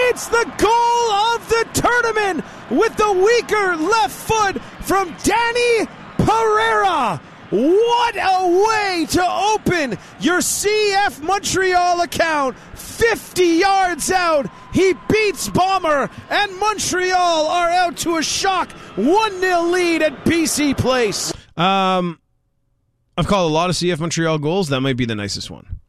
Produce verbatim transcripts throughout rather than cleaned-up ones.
It's the goal of the tournament with the weaker left foot from Danny Pereira. What a way to open your C F Montreal account. fifty yards out, he beats Bomber, and Montreal are out to a shock one nil lead at B C Place. Um, I've called a lot of C F Montreal goals. That might be the nicest one.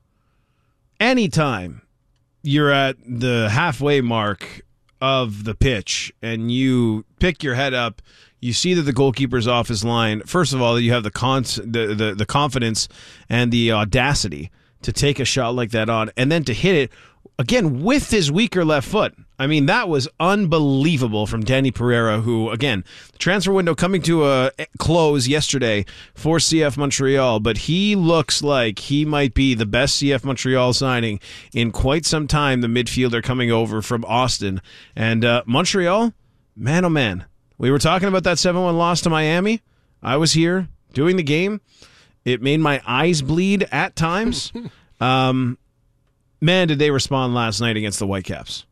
Anytime you're at the halfway mark of the pitch and you pick your head up, you see that the goalkeeper's off his line. First of all, you have the, con- the, the, the confidence and the audacity to take a shot like that on, and then to hit it, again, with his weaker left foot. I mean, that was unbelievable from Danny Pereira, who, again, the transfer window coming to a close yesterday for C F Montreal, but he looks like he might be the best C F Montreal signing in quite some time, the midfielder coming over from Austin. And uh, Montreal, man, oh man, we were talking about that seven one loss to Miami. I was here doing the game. It made my eyes bleed at times. um, man, did they respond last night against the Whitecaps.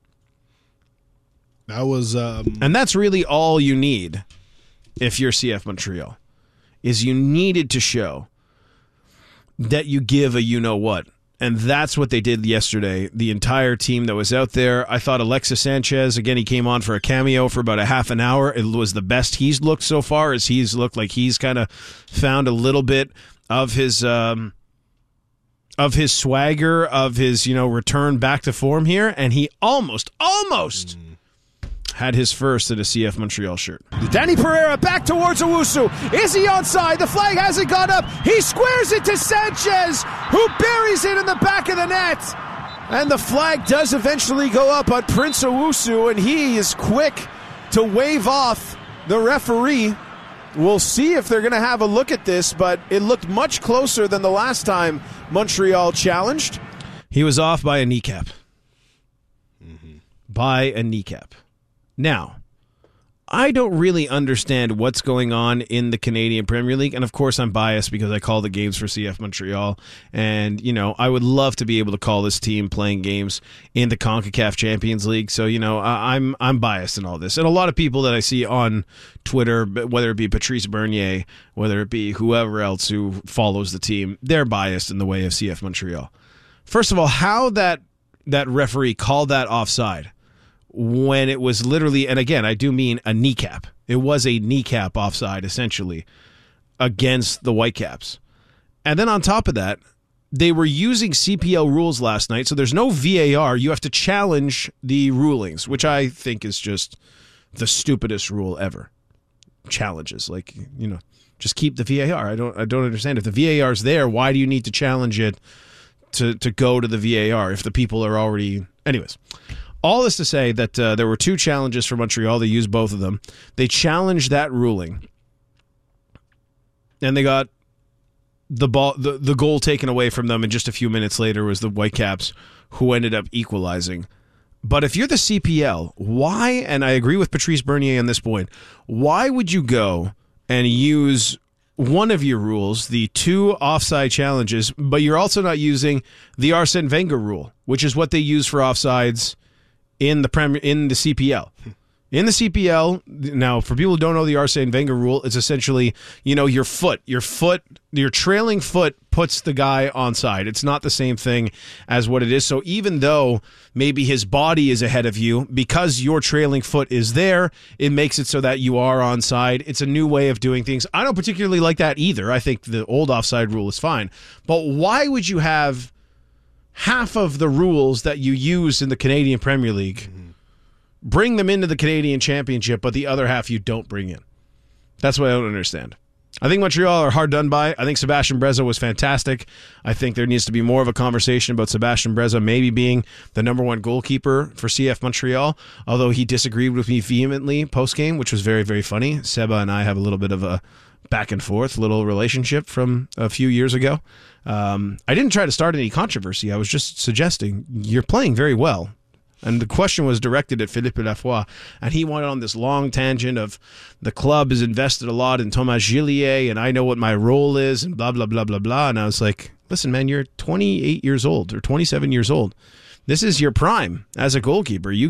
That was... Um... And that's really all you need if you're C F Montreal, is you needed to show that you give a you-know-what. And that's what they did yesterday. The entire team that was out there. I thought Alexis Sanchez, again, he came on for a cameo for about a half an hour. It was the best he's looked so far, as he's looked like he's kind of found a little bit of his um, of his swagger, of his, you know, return back to form here. And he almost, almost... Mm. had his first in a C F Montreal shirt. Danny Pereira back towards Owusu. Is he onside? The flag hasn't gone up. He squares it to Sanchez, who buries it in the back of the net. And the flag does eventually go up on Prince Owusu, and he is quick to wave off the referee. We'll see if they're going to have a look at this, but it looked much closer than the last time Montreal challenged. He was off by a kneecap. Mm-hmm. By a kneecap. Now, I don't really understand what's going on in the Canadian Premier League, and of course I'm biased because I call the games for C F Montreal, and, you know, I would love to be able to call this team playing games in the CONCACAF Champions League, so, you know, I'm I'm biased in all this. And a lot of people that I see on Twitter, whether it be Patrice Bernier, whether it be whoever else who follows the team, they're biased in the way of C F Montreal. First of all, how that that referee called that offside when it was literally, and again, I do mean a kneecap. It was a kneecap offside, essentially, against the Whitecaps. And then on top of that, they were using C P L rules last night, so there's no V A R. You have to challenge the rulings, which I think is just the stupidest rule ever. Challenges, like, you know, just keep the V A R. I don't I don't understand. If the V A R is there, why do you need to challenge it to, to go to the V A R if the people are already... Anyways... All this to say that uh, there were two challenges for Montreal. They used both of them. They challenged that ruling, and they got the ball, the, the goal taken away from them, and just a few minutes later was the Whitecaps who ended up equalizing. But if you're the C P L, why, and I agree with Patrice Bernier on this point, why would you go and use one of your rules, the two offside challenges, but you're also not using the Arsene Wenger rule, which is what they use for offsides in the Premier, in the C P L. In the C P L, now, for people who don't know the Arsene Wenger rule, it's essentially, you know, your foot, your foot, your trailing foot puts the guy onside. It's not the same thing as what it is. So even though maybe his body is ahead of you, because your trailing foot is there, it makes it so that you are onside. It's a new way of doing things. I don't particularly like that either. I think the old offside rule is fine. But why would you have half of the rules that you use in the Canadian Premier League, mm-hmm. bring them into the Canadian Championship, but the other half you don't bring in? That's what I don't understand. I think Montreal are hard done by. I think Sebastian Breza was fantastic. I think there needs to be more of a conversation about Sebastian Breza maybe being the number one goalkeeper for C F Montreal, although he disagreed with me vehemently post-game, which was very, very funny. Seba and I have a little bit of a back and forth little relationship from a few years ago. Um, I didn't try to start any controversy. I was just suggesting you're playing very well. And the question was directed at Philippe Lafoy, and he went on this long tangent of the club has invested a lot in Thomas Gillier, and I know what my role is, and blah, blah, blah, blah, blah. And I was like, listen, man, you're twenty-eight years old or twenty-seven years old. This is your prime as a goalkeeper. You